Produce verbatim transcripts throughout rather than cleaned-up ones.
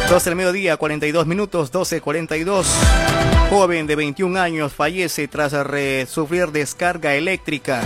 doce del mediodía, cuarenta y dos minutos, doce cuarenta y dos. Joven de veintiún años fallece tras sufrir descarga eléctrica.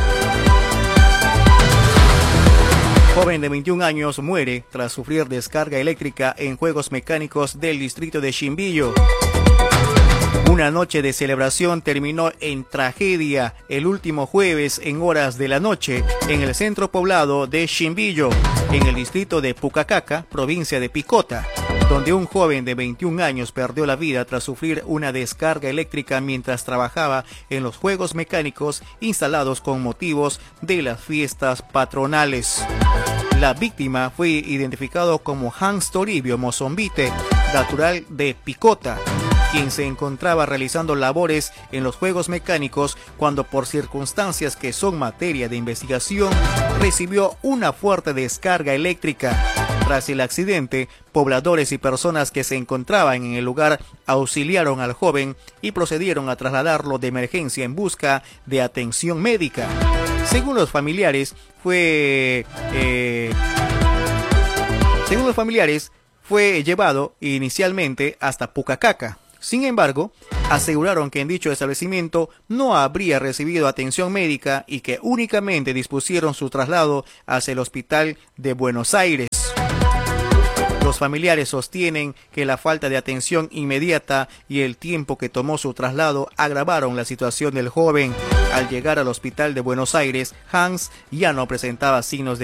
Joven de veintiún años muere tras sufrir descarga eléctrica en juegos mecánicos del distrito de Chimbillo. Una noche de celebración terminó en tragedia el último jueves en horas de la noche en el centro poblado de Chimbillo, en el distrito de Pucacaca, provincia de Picota, donde un joven de veintiún años perdió la vida tras sufrir una descarga eléctrica mientras trabajaba en los juegos mecánicos instalados con motivos de las fiestas patronales. La víctima fue identificado como Hans Toribio Mozombite, natural de Picota, quien se encontraba realizando labores en los juegos mecánicos cuando, por circunstancias que son materia de investigación, recibió una fuerte descarga eléctrica. Tras el accidente, pobladores y personas que se encontraban en el lugar auxiliaron al joven y procedieron a trasladarlo de emergencia en busca de atención médica. Según los familiares, fue... Eh, según los familiares, fue llevado inicialmente hasta Pucacaca. Sin embargo, aseguraron que en dicho establecimiento no habría recibido atención médica y que únicamente dispusieron su traslado hacia el hospital de Buenos Aires. Los familiares sostienen que la falta de atención inmediata y el tiempo que tomó su traslado agravaron la situación del joven. Al llegar al hospital de Buenos Aires, Hans ya no presentaba signos de